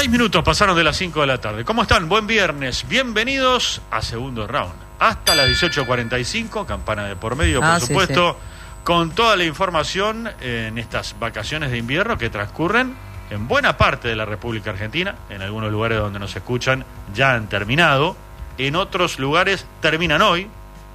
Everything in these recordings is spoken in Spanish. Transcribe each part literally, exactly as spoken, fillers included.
Seis minutos pasaron de las cinco de la tarde. ¿Cómo están? Buen viernes. Bienvenidos a Segundo Round. Hasta las dieciocho cuarenta y cinco, campana de por medio, por ah, supuesto, sí, sí. con toda la información en estas vacaciones de invierno que transcurren en buena parte de la República Argentina. En algunos lugares donde nos escuchan ya han terminado. En otros lugares terminan hoy.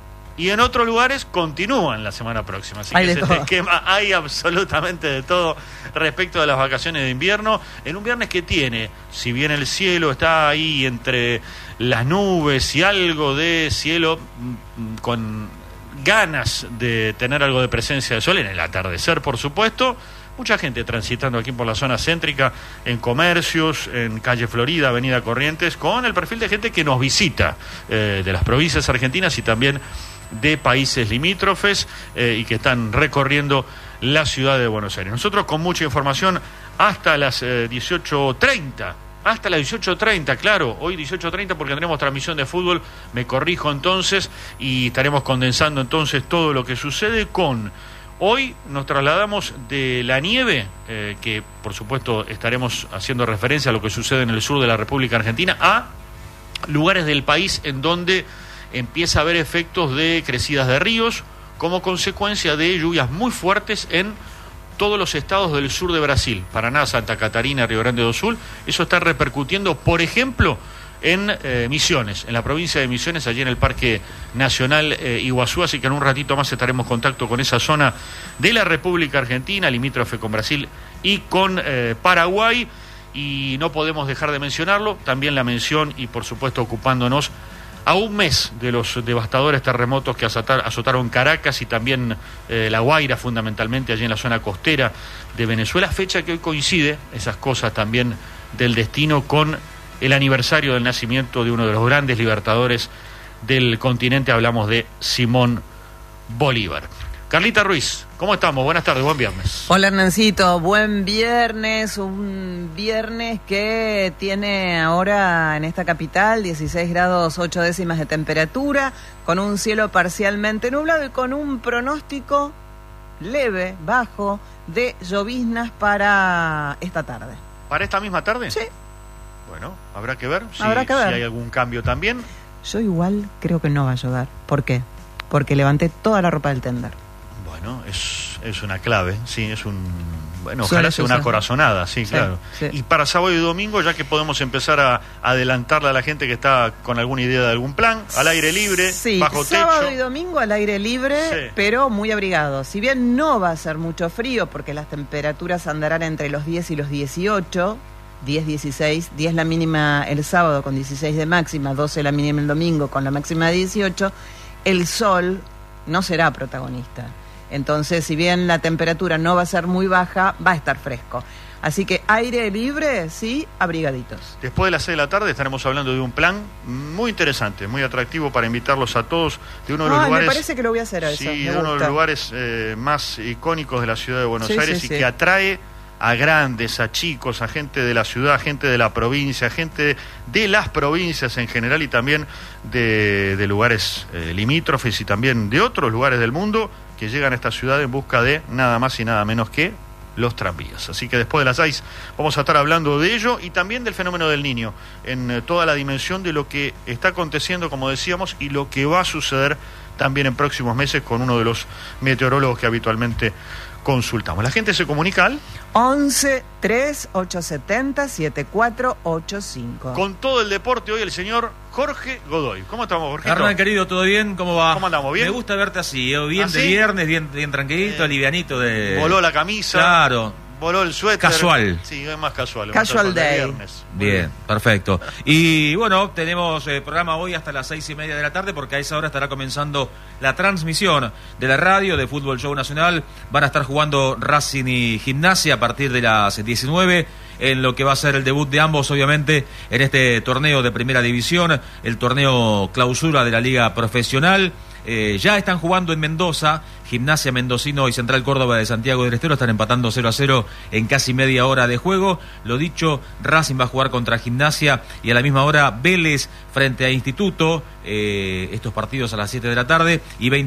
Y en otros lugares continúan la semana próxima. Así hay que de ese todo. esquema hay absolutamente de todo respecto de las vacaciones de invierno. En un viernes que tiene, si bien el cielo está ahí entre las nubes y algo de cielo mm, con ganas de tener algo de presencia de sol en el atardecer, por supuesto. Mucha gente transitando aquí por la zona céntrica, en comercios, en calle Florida, avenida Corrientes, con el perfil de gente que nos visita eh, de las provincias argentinas y también de países limítrofes eh, y que están recorriendo la ciudad de Buenos Aires. Nosotros con mucha información hasta las eh, dieciocho treinta. Hasta las dieciocho treinta, claro, hoy dieciocho treinta porque tendremos transmisión de fútbol, me corrijo entonces, y estaremos condensando entonces todo lo que sucede con... Hoy nos trasladamos de la nieve, eh, que por supuesto estaremos haciendo referencia a lo que sucede en el sur de la República Argentina, a lugares del país en donde empieza a haber efectos de crecidas de ríos como consecuencia de lluvias muy fuertes en todos los estados del sur de Brasil, Paraná, Santa Catarina, Río Grande do Sul. Eso está repercutiendo, por ejemplo, en eh, Misiones, en la provincia de Misiones, allí en el Parque Nacional eh, Iguazú, así que en un ratito más estaremos en contacto con esa zona de la República Argentina, limítrofe con Brasil y con eh, Paraguay, y no podemos dejar de mencionarlo, también la mención y por supuesto ocupándonos a un mes de los devastadores terremotos que azotar, azotaron Caracas y también eh, La Guaira, fundamentalmente allí en la zona costera de Venezuela, fecha que hoy coincide, esas cosas también del destino, con el aniversario del nacimiento de uno de los grandes libertadores del continente. Hablamos de Simón Bolívar. Carlita Ruiz, ¿cómo estamos? Buenas tardes, buen viernes. Hola Hernancito, buen viernes, un viernes que tiene ahora en esta capital dieciséis grados ocho décimas de temperatura, con un cielo parcialmente nublado y con un pronóstico leve, bajo, de lloviznas para esta tarde. ¿Para esta misma tarde? Sí. Bueno, habrá que ver si, Habrá que ver. si hay algún cambio también. Yo igual creo que no va a llover. ¿Por qué? Porque levanté toda la ropa del tender. Bueno, es, es una clave, sí, es un... Bueno, Suele ojalá sea una suceder. corazonada, sí, Sí, claro. sí. Y para sábado y domingo, ya que podemos empezar a adelantarle a la gente que está con alguna idea de algún plan, al aire libre, sí, bajo sábado techo. y domingo al aire libre, Sí. pero muy abrigado. Si bien no va a ser mucho frío, porque las temperaturas andarán entre los diez y los dieciocho, diez, dieciséis, diez la mínima el sábado con dieciséis de máxima, doce la mínima el domingo con la máxima de dieciocho, el sol no será protagonista. Entonces, si bien la temperatura no va a ser muy baja, va a estar fresco. Así que aire libre, sí, abrigaditos. Después de las seis de la tarde estaremos hablando de un plan muy interesante, muy atractivo para invitarlos a todos, de uno de los Ay, lugares... me parece que lo voy a hacer a eso. Sí, me de uno de gusta. los lugares eh, más icónicos de la ciudad de Buenos Sí, Aires sí, y sí. que atrae a grandes, a chicos, a gente de la ciudad, gente de la provincia, gente de las provincias en general y también de, de lugares eh, limítrofes y también de otros lugares del mundo que llegan a esta ciudad en busca de nada más y nada menos que los tranvías. Así que después de las seis vamos a estar hablando de ello y también del fenómeno del Niño, en eh, toda la dimensión de lo que está aconteciendo, como decíamos, y lo que va a suceder también en próximos meses con uno de los meteorólogos que habitualmente consultamos. La gente se comunica al once, tres, ocho setenta, setenta y cuatro ochenta y cinco. con todo el deporte hoy el señor Jorge Godoy. ¿Cómo estamos, Jorge? Hernán, querido, ¿todo bien? ¿Cómo va? ¿Cómo andamos? ¿Bien? Me gusta verte así, ¿eh? bien ¿Ah, de sí? viernes, bien, bien tranquilito, Eh, livianito de... Voló la camisa. Claro. Voló el suéter. Casual. Sí, es más casual. Casual más de day. viernes. Muy Bien, perfecto. Y bueno, tenemos eh, programa hoy hasta las seis y media de la tarde porque a esa hora estará comenzando la transmisión de la radio de Fútbol Show Nacional. Van a estar jugando Racing y Gimnasia a partir de las diecinueve en lo que va a ser el debut de ambos, obviamente, en este torneo de Primera División, el torneo clausura de la Liga Profesional. Eh, ya están jugando en Mendoza, Gimnasia Mendocino y Central Córdoba de Santiago del Estero están empatando cero a cero en casi media hora de juego. Lo dicho, Racing va a jugar contra Gimnasia y a la misma hora Vélez frente a Instituto, eh, estos partidos a las siete de la tarde y veinte